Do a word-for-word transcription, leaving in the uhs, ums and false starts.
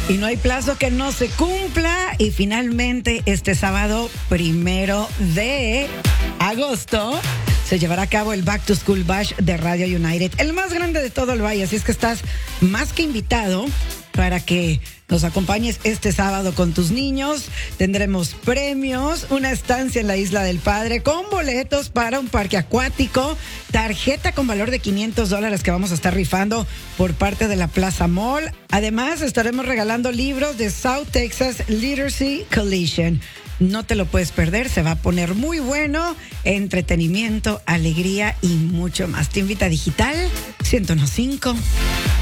Y no hay plazo que no se cumpla. Y finalmente, este sábado primero de agosto, se llevará a cabo el Back to School Bash de Radio United, el más grande de todo el valle. Así es que estás más que invitado para que nos acompañes este sábado con tus niños. Tendremos premios, una estancia en la Isla del Padre con boletos para un parque acuático, tarjeta con valor de quinientos dólares que vamos a estar rifando por parte de la Plaza Mall. Además, estaremos regalando libros de South Texas Literacy Coalition. No te lo puedes perder, se va a poner muy bueno, entretenimiento, alegría y mucho más. Te invita Digital ciento uno punto cinco.